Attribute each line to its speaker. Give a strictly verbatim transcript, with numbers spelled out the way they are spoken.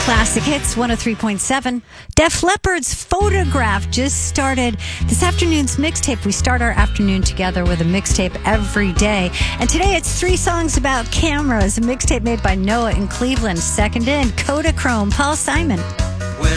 Speaker 1: Classic Hits one oh three point seven. Def Leppard's Photograph just started this afternoon's mixtape. We start our afternoon together with a mixtape every day. And today it's three songs about cameras, a mixtape made by Noah in Cleveland. Second in, Kodachrome, Paul Simon.